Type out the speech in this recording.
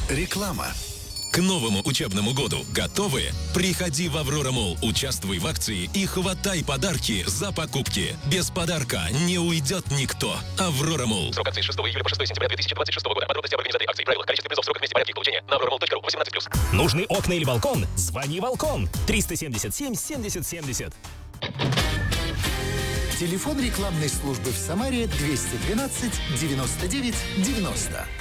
Реклама. К новому учебному году готовы? Приходи в Аврора Молл, участвуй в акции и хватай подарки за покупки. Без подарка не уйдет никто. Аврора Молл. Срок акции с 6 июля по 6 сентября 2026 года. Подробности об организации акций, правила, количестве призов, сроках, месте, порядке получения на auroromall.ru. 18+. Нужны окна или балкон? Звони Волкон. 377 70 70. Телефон рекламной службы в Самаре 212 99 90.